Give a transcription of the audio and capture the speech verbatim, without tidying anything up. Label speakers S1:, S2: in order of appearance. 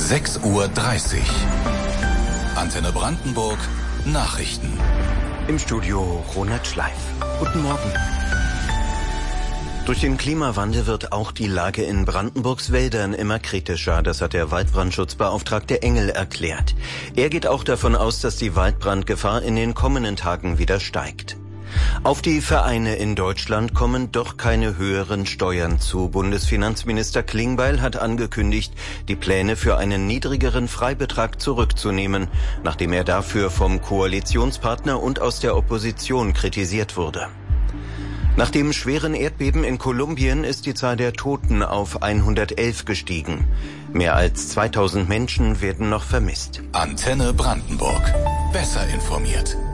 S1: sechs Uhr dreißig. Antenne Brandenburg, Nachrichten.
S2: Im Studio Ronald Schleif. Guten Morgen. Durch den Klimawandel wird auch die Lage in Brandenburgs Wäldern immer kritischer. Das hat der Waldbrandschutzbeauftragte Engel erklärt. Er geht auch davon aus, dass die Waldbrandgefahr in den kommenden Tagen wieder steigt. Auf die Vereine in Deutschland kommen doch keine höheren Steuern zu. Bundesfinanzminister Klingbeil hat angekündigt, die Pläne für einen niedrigeren Freibetrag zurückzunehmen, nachdem er dafür vom Koalitionspartner und aus der Opposition kritisiert wurde. Nach dem schweren Erdbeben in Kolumbien ist die Zahl der Toten auf hundertelf gestiegen. Mehr als zweitausend Menschen werden noch vermisst.
S1: Antenne Brandenburg. Besser informiert.